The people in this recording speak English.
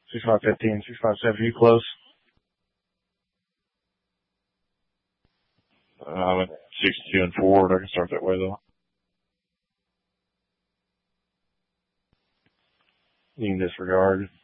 6515, 657. You close? I'm at 62 and forward. I can start that way though. You can disregard.